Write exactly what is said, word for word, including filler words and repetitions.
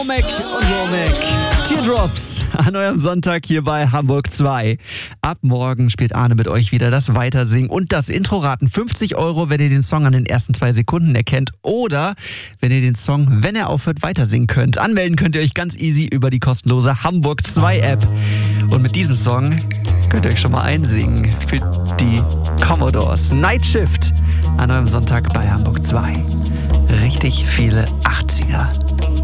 Womack und Womack. Teardrops an eurem Sonntag hier bei Hamburg zwei. Ab morgen spielt Arne mit euch wieder das Weitersingen und das Intro-Raten. fünfzig Euro, wenn ihr den Song an den ersten zwei Sekunden erkennt oder wenn ihr den Song, wenn er aufhört, weitersingen könnt. Anmelden könnt ihr euch ganz easy über die kostenlose Hamburg zwei App. Und mit diesem Song könnt ihr euch schon mal einsingen für die Commodores. Night Shift an eurem Sonntag bei Hamburg zwei. Richtig viele achtziger.